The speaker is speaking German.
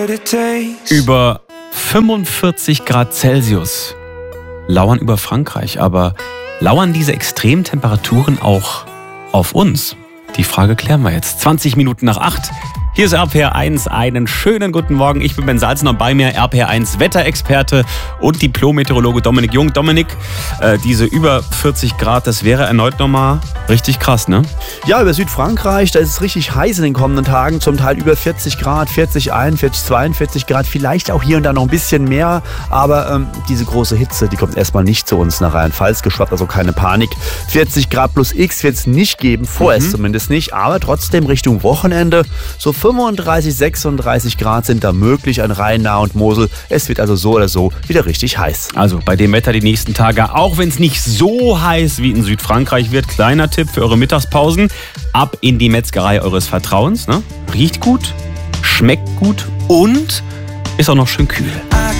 Über 45 Grad Celsius lauern über Frankreich. Aber lauern diese extremen Temperaturen auch auf uns? Die Frage klären wir jetzt. 20 Minuten nach 8. Hier ist RPR1. Einen schönen guten Morgen. Ich bin Ben Salzner und bei mir RPR1 Wetterexperte und Diplom-Meteorologe Dominik Jung. Dominik, diese über 40 Grad, das wäre erneut nochmal richtig krass, ne? Ja, über Südfrankreich, da ist es richtig heiß in den kommenden Tagen. Zum Teil über 40 Grad, 40, 41, 42 Grad, vielleicht auch hier und da noch ein bisschen mehr. Aber diese große Hitze, die kommt erstmal nicht zu uns nach Rheinland-Pfalz geschwappt, also keine Panik. 40 Grad plus X wird es nicht geben, vorerst zumindest nicht. Aber trotzdem Richtung Wochenende, so 35, 36 Grad sind da möglich an Rhein, Nahe und Mosel. Es wird also so oder so wieder richtig heiß. Also bei dem Wetter die nächsten Tage, auch wenn es nicht so heiß wie in Südfrankreich wird, kleiner Tipp für eure Mittagspausen, ab in die Metzgerei eures Vertrauens. Ne? Riecht gut, schmeckt gut und ist auch noch schön kühl.